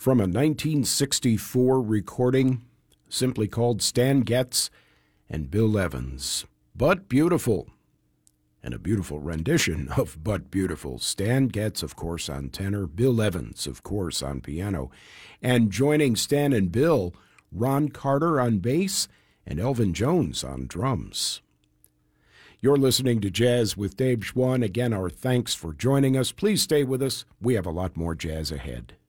from a 1964 recording simply called Stan Getz and Bill Evans. But Beautiful, and a beautiful rendition of But Beautiful. Stan Getz, of course, on tenor, Bill Evans, of course, on piano, and joining Stan and Bill, Ron Carter on bass and Elvin Jones on drums. You're listening to Jazz with Dave Schwann. Again, our thanks for joining us. Please stay with us. We have a lot more jazz ahead.